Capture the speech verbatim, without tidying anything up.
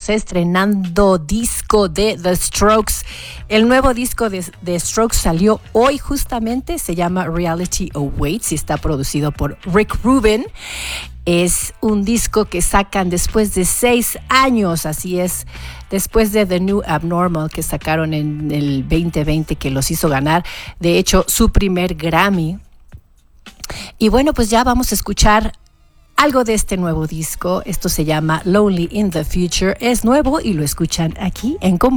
estrenando disco de The Strokes. El nuevo disco de The Strokes salió hoy justamente, se llama Reality Awaits y está producido por Rick Rubin. Es un disco que sacan después de seis años, así es, después de The New Abnormal que sacaron en el veinte veinte, que los hizo ganar, de hecho, su primer Grammy. Y bueno, pues ya vamos a escuchar algo de este nuevo disco. Esto se llama Lonely in the Future. Es nuevo y lo escuchan aquí en Con